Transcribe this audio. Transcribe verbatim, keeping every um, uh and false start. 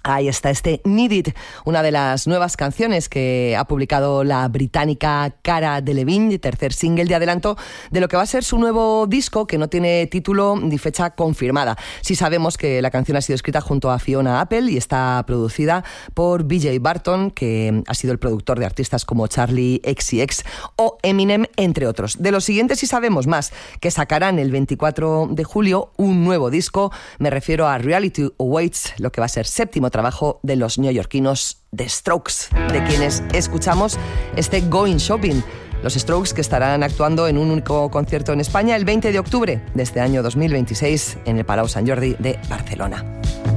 Ahí está este Need It, una de las nuevas canciones que ha publicado la británica Cara Delevingne, tercer single de adelanto de lo que va a ser su nuevo disco, que no tiene título ni fecha confirmada. Sí sabemos que la canción ha sido escrita junto a Fiona Apple y está producida por B J Barton, que ha sido el productor de artistas como Charlie X C X o Eminem, entre otros. De los siguientes sí sabemos más, que sacarán el veinticuatro de julio un nuevo disco. Me refiero a Reality Awaits, lo que va a ser séptimo trabajo de los neoyorquinos The Strokes, de quienes escuchamos este Going Shopping. Los Strokes, que estarán actuando en un único concierto en España el veinte de octubre de este año dos mil veintiséis en el Palau Sant Jordi de Barcelona.